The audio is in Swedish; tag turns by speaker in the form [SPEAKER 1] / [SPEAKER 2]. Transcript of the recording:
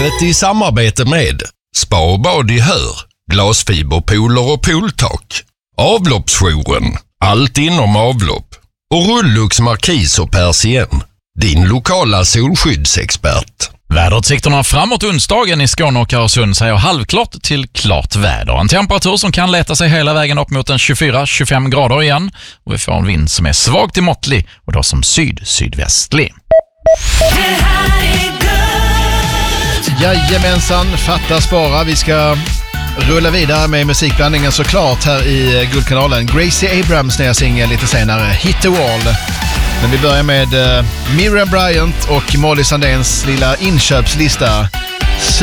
[SPEAKER 1] livet i samarbete med Spa och bad i Hör, glasfiberpooler och pooltak, Avloppsjouren, allt inom avlopp och Rullux Markis och Persien, din lokala solskyddsexpert.
[SPEAKER 2] Väderutsikterna framåt onsdagen i Skåne och Öresund säger halvklart till klart väder. En temperatur som kan leta sig hela vägen upp mot en 24-25 grader igen. Och vi får en vind som är svag till måttlig och då som sydvästlig.
[SPEAKER 3] Jajamensan, fattas bara. Vi ska rulla vidare med musikblandningen såklart här i Guldkanalen. Gracie Abrams nya singel lite senare, Hit the Wall. Men vi börjar med Miriam Bryant och Molly Sandéns lilla inköpslista.